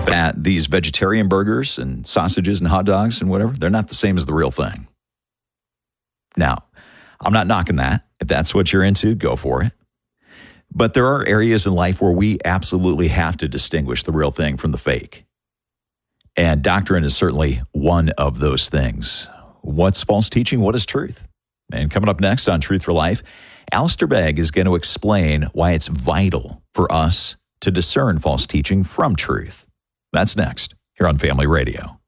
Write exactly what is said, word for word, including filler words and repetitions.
That these vegetarian burgers and sausages and hot dogs and whatever, they're not the same as the real thing. Now, I'm not knocking that. If that's what you're into, go for it. But there are areas in life where we absolutely have to distinguish the real thing from the fake. And doctrine is certainly one of those things. What's false teaching? What is truth? And coming up next on Truth for Life, Alistair Begg is going to explain why it's vital for us to discern false teaching from truth. That's next here on Family Radio.